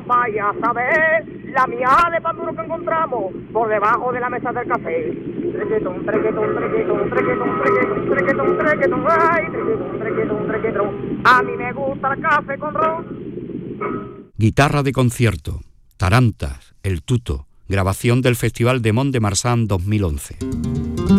vaya a saber la miada de pan duro que encontramos por debajo de la mesa del café. Trequetón, trequetón, trequetón, trequetón, trequetón, trequetón, trequetón, ay, trequetón, trequetón, trequetón. A mí me gusta el café con ron. Guitarra de concierto, tarantas, el tuto, grabación del Festival de Mont-de-Marsan 2011.